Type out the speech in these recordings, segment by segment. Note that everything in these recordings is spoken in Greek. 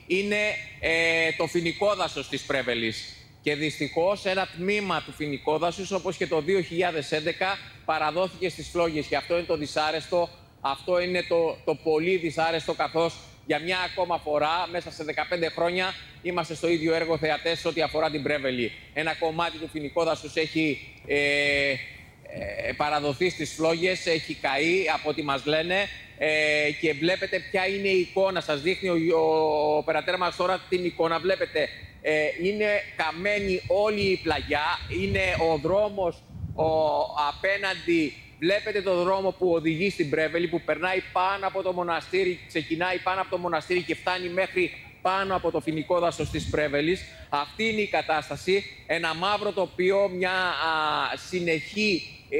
είναι το φοινικό δάσος της Πρέβελης. Και δυστυχώς ένα τμήμα του φοινικού δάσους, όπως και το 2011, παραδόθηκε στις φλόγες. Και αυτό είναι το δυσάρεστο, αυτό είναι το πολύ δυσάρεστο, καθώς για μια ακόμα φορά, μέσα σε 15 χρόνια, είμαστε στο ίδιο έργο θεατές ό,τι αφορά την Πρέβελη. Ένα κομμάτι του φοινικού δάσους έχει παραδοθεί στις φλόγες, έχει καεί από ό,τι μας λένε, και βλέπετε ποια είναι η εικόνα. Σας δείχνει ο περατέρ μας τώρα την εικόνα. Βλέπετε, είναι καμένη όλη η πλαγιά, είναι ο δρόμος απέναντι. Βλέπετε το δρόμο που οδηγεί στην Πρέβελη, που περνάει πάνω από το μοναστήρι, ξεκινάει πάνω από το μοναστήρι και φτάνει μέχρι πάνω από το φοινικό δάσος της Πρέβελης. Αυτή είναι η κατάσταση. Ένα μαύρο τοπίο, μια συνεχή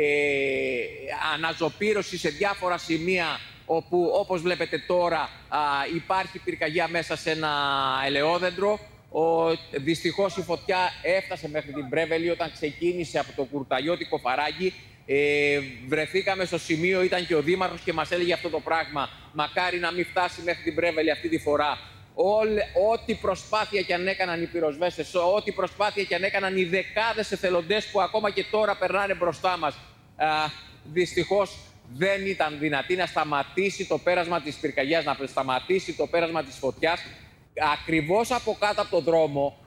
αναζωπήρωση σε διάφορα σημεία, όπου, όπως βλέπετε τώρα, υπάρχει πυρκαγιά μέσα σε ένα ελαιόδεντρο. Δυστυχώς η φωτιά έφτασε μέχρι την Πρέβελη όταν ξεκίνησε από το Κουρταλιώτικο Φαράγγι. Βρεθήκαμε στο σημείο, ήταν και ο Δήμαρχος και μας έλεγε αυτό το πράγμα. Μακάρι να μην φτάσει μέχρι την Πρέβελη αυτή τη φορά. Ό,τι προσπάθεια και αν έκαναν οι πυροσβέστες, ό,τι προσπάθεια και αν έκαναν οι δεκάδες εθελοντές που ακόμα και τώρα περνάνε μπροστά μας, δυστυχώς δεν ήταν δυνατή να σταματήσει το πέρασμα της πυρκαγιάς, να σταματήσει το πέρασμα της φωτιάς. Ακριβώς από κάτω από τον δρόμο,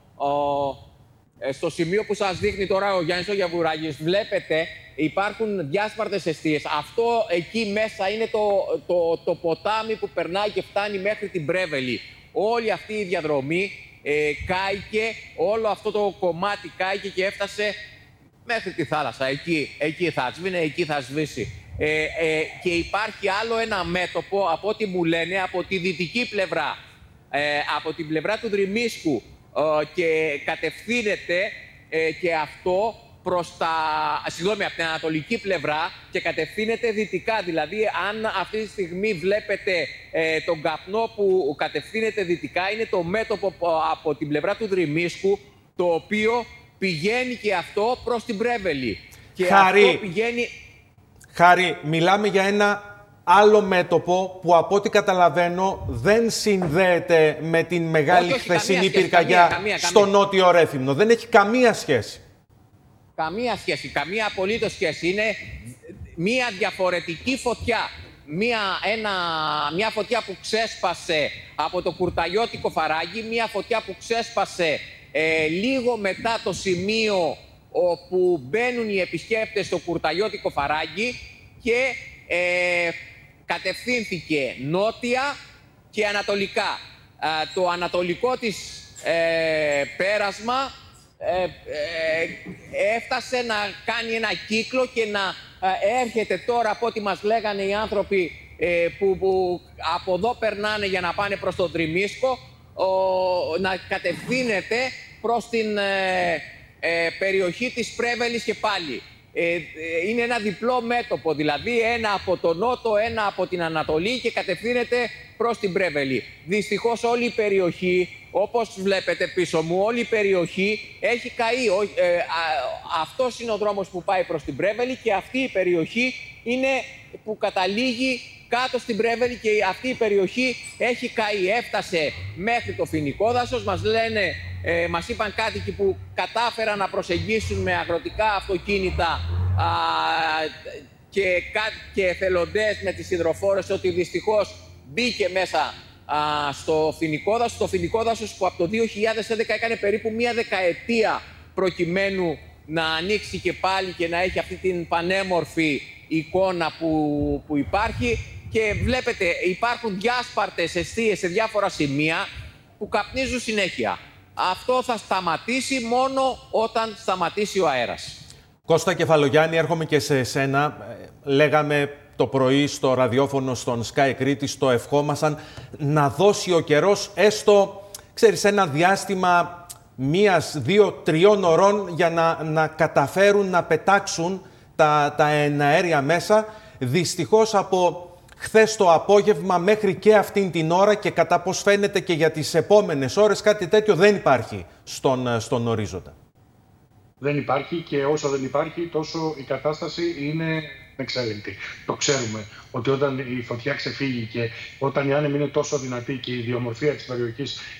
στο σημείο που σας δείχνει τώρα ο Γιάννης ο Γιαβουράκης, βλέπετε υπάρχουν διάσπαρτες εστίες. Αυτό εκεί μέσα είναι το ποτάμι που περνάει και φτάνει μέχρι την Πρέβελη. Όλη αυτή η διαδρομή κάηκε, όλο αυτό το κομμάτι κάηκε και έφτασε μέχρι τη θάλασσα. Εκεί θα σβήνε, εκεί θα σβήσει. Και υπάρχει άλλο ένα μέτωπο, από ό,τι μου λένε, από τη δυτική πλευρά, από την πλευρά του Δρυμίσκου, και κατευθύνεται και αυτό προς από την ανατολική πλευρά και κατευθύνεται δυτικά. Δηλαδή, αν αυτή τη στιγμή βλέπετε τον καπνό που κατευθύνεται δυτικά, είναι το μέτωπο από την πλευρά του Δρυμίσκου, το οποίο πηγαίνει και αυτό προς την Πρέβελη. Και αυτό πηγαίνει... Χάρη, μιλάμε για ένα άλλο μέτωπο που, από ό,τι καταλαβαίνω, δεν συνδέεται με την μεγάλη χθεσινή πυρκαγιά στο νότιο Ρέθυμνο. Δεν έχει καμία σχέση. Καμία σχέση, καμία απολύτως σχέση. Είναι μία διαφορετική φωτιά. Μια φωτιά που ξέσπασε από το Κουρταλιώτικο Φαράγγι, μια φωτιά που ξέσπασε λίγο μετά το σημείο όπου μπαίνουν οι επισκέπτες στο Κουρταλιώτικο Φαράγγι και κατευθύνθηκε νότια και ανατολικά. Το ανατολικό της πέρασμα έφτασε να κάνει ένα κύκλο και να έρχεται τώρα, από ό,τι μας λέγανε οι άνθρωποι που από εδώ περνάνε για να πάνε προς τον Δρυμίσκο, να κατευθύνεται προς την περιοχή της Πρέβελης και πάλι. Είναι ένα διπλό μέτωπο, δηλαδή ένα από τον νότο, ένα από την Ανατολή και κατευθύνεται προς την Πρέβελη. Δυστυχώς όλη η περιοχή, όπως βλέπετε πίσω μου, όλη η περιοχή έχει καεί. Αυτός είναι ο δρόμος που πάει προς την Πρέβελη και αυτή η περιοχή είναι που καταλήγει κάτω στην Πρέβελη και αυτή η περιοχή έχει καεί. Έφτασε μέχρι το φοινικό δάσος, μας λένε, μας είπαν κάτοικοι που κατάφεραν να προσεγγίσουν με αγροτικά αυτοκίνητα και εθελοντές με τις υδροφόρες, ότι δυστυχώς μπήκε μέσα στο φοινικό δάσος. Το φοινικό δάσος που από το 2011 έκανε περίπου μία δεκαετία προκειμένου να ανοίξει και πάλι και να έχει αυτή την πανέμορφη εικόνα που υπάρχει. Και βλέπετε, υπάρχουν διάσπαρτες εστίες σε διάφορα σημεία που καπνίζουν συνέχεια. Αυτό θα σταματήσει μόνο όταν σταματήσει ο αέρας. Κώστα Κεφαλογιάννη, έρχομαι και σε εσένα. Λέγαμε το πρωί στο ραδιόφωνο στον Sky Κρήτη, το ευχόμασταν να δώσει ο καιρός έστω, ξέρεις, ένα διάστημα 1, 2, 3 ωρών για να καταφέρουν να πετάξουν τα εναέρια μέσα. Δυστυχώς από χθες το απόγευμα μέχρι και αυτήν την ώρα και κατά πώς φαίνεται και για τις επόμενες ώρες, κάτι τέτοιο δεν υπάρχει στον ορίζοντα. Δεν υπάρχει, και όσο δεν υπάρχει τόσο η κατάσταση είναι εξαίρετη. Το ξέρουμε ότι όταν η φωτιά ξεφύγει και όταν η άνεμη είναι τόσο δυνατή και η ιδιομορφία της περιοχής